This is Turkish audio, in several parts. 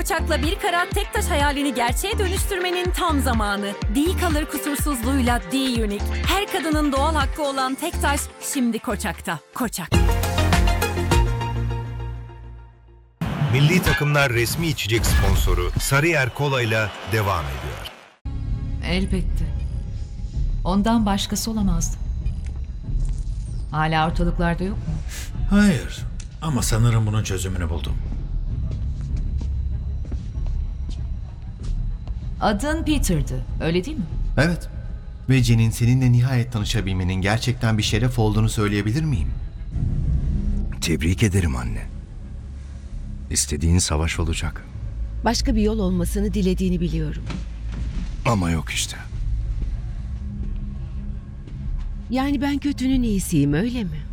Koçak'la bir karat tek taş hayalini gerçeğe dönüştürmenin tam zamanı. D-Color kusursuzluğuyla D-Unique. Her kadının doğal hakkı olan tek taş şimdi Koçak'ta. Koçak. Milli takımlar resmi içecek sponsoru Sarıyer Kola ile devam ediyor. Elbette. Ondan başkası olamazdı. Hala ortalıklarda yok mu? Hayır. Ama sanırım bunun çözümünü buldum. Adın Peter'dı, öyle değil mi? Evet. Ve Jen'in seninle nihayet tanışabilmenin gerçekten bir şeref olduğunu söyleyebilir miyim? Tebrik ederim anne. İstediğin savaş olacak. Başka bir yol olmasını dilediğini biliyorum. Ama yok işte. Yani ben kötünün iyisiyim, öyle mi?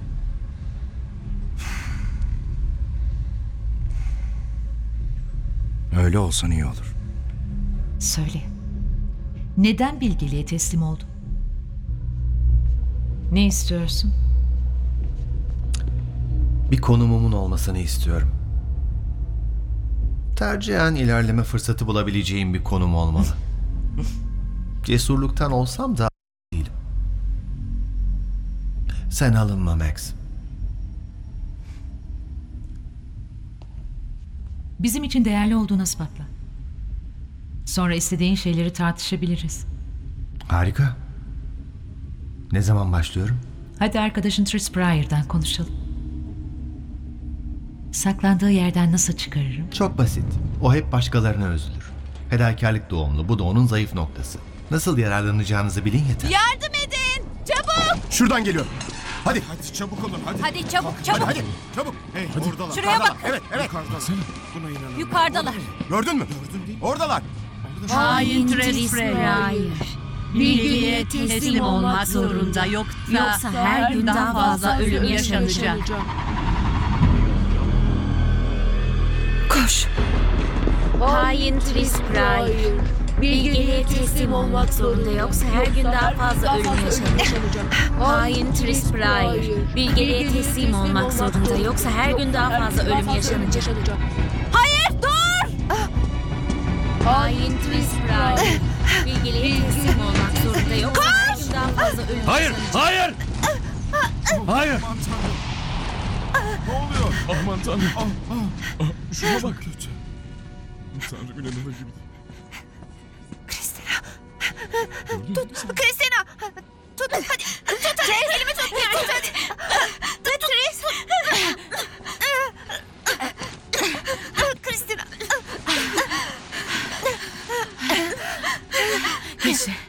Öyle olsan iyi olur. Söyle. Neden bilgeliğe teslim oldun? Ne istiyorsun? Bir konumumun olmasını istiyorum. Tercihen ilerleme fırsatı bulabileceğim bir konum olmalı. Cesurluktan olsam da değilim. Sen alınma Max. Bizim için değerli olduğunu ispatla. Sonra istediğin şeyleri tartışabiliriz. Harika. Ne zaman başlıyorum? Hadi arkadaşın Tris Breyer'dan konuşalım. Saklandığı yerden nasıl çıkarırım? Çok basit. O hep başkalarına özlür. Fedakarlık doğumlu. Bu da onun zayıf noktası. Nasıl yararlanacağınızı bilin yeter. Yardım edin! Çabuk! Şuradan geliyor. Hadi. Hadi çabuk olun hadi. Hadi çabuk çabuk! Hadi çabuk. Hey oradalar. Şuraya bak! Evet evet. Yukarıdalar. Buna inanamıyorum. Yukarıdalar. Gördün mü? Gördün değil mi? Oradalar. Hain Tris Breyer. Bilgiliğe teslim olmak zorunda, yoksa her gün daha fazla ölüm yaşanacak. Koş! Hain Tris Breyer. Bilgiliğe teslim olmak zorunda, yoksa her gün daha fazla ölüm yaşanacak. Hain Tris Breyer. Bilgiliğe teslim olmak zorunda, yoksa her gün daha fazla ölüm yaşanacak. Hayır dur! Hain Tris Breyer. Bilgiliğe teslim olmak zorunda, yoksa her gün daha fazla ölüm Hayır, yaşanacak. hayır! Hayır! Ne oluyor? Aman tanrım. Şuna bak. Kötü. Tanrım inanılır gibi değil. Kristina! Tut hadi! Tut hadi! Elimi tut! Tut hadi! Tut Tris! Kristina! Geçti.